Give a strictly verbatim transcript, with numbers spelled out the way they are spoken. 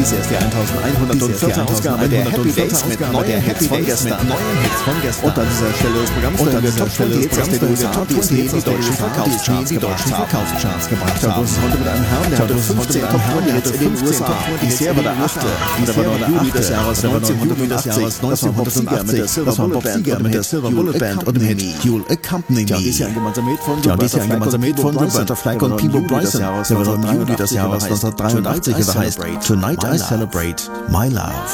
Dies ist die elfhundertvierte Ausgabe der Happy Days mit neuen Hits von gestern. Und an dieser Stelle des Programms stellen wir Top zwanzig Hits aus den U S A, die es nie in die deutschen Verkaufscharts gebracht haben. Heute mit einem Herrn, der hatte fünfzehn Top zwanzig Hits in den U S A. Dies war der achte. Dies war der Juli des Jahres neunzehnhundertachtzig. Das war Bob Seger mit der Silver Bullet Band und dem Hit You'll Accompany Me. Ja, dies hier ein gemeinsamer Hit von Roberta Flack und Peabo Bryson. Der war im Juli des Jahres neunzehnhundertdreiundachtzig und heißt Tonight I Celebrate My Love.